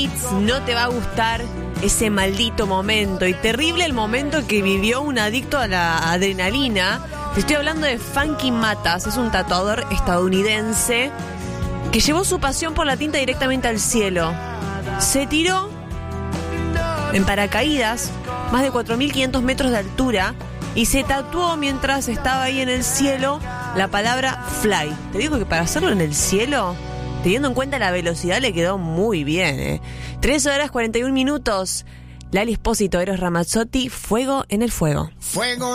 No te va a gustar ese maldito momento y terrible el momento que vivió un adicto a la adrenalina. Te estoy hablando de Funky Matas, es un tatuador estadounidense que llevó su pasión por la tinta directamente al cielo. Se tiró en paracaídas, más de 4.500 metros de altura, y se tatuó mientras estaba ahí en el cielo la palabra fly. Te digo que para hacerlo en el cielo, teniendo en cuenta la velocidad, le quedó muy bien. 3 horas 41 minutos. Lali Espósito, Eros Ramazzotti, Fuego en el Fuego. Fuego.